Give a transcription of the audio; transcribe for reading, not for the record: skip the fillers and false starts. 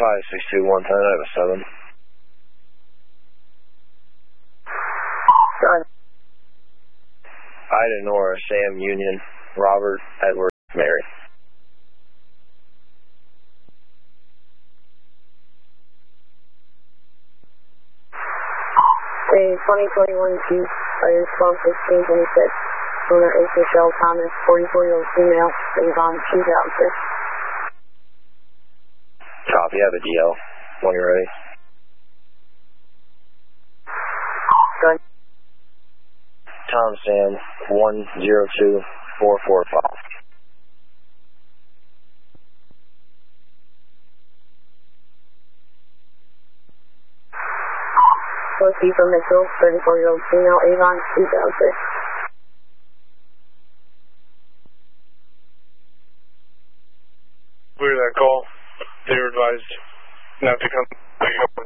562-110, I have a 7. Done. Ida, Nora, Sam, Union, Robert, Edward, Mary. A 2021 Chief, Fire 12-16-26. Owner is Michelle Thomas, 44-year-old female, Avon 2006. Copy, I have a DL. When you're ready. Done. Tom, Sam, 102445. Lucy from Mitchell, 34-year-old female, Avon 2006. Clear that call. They were advised not to come back up.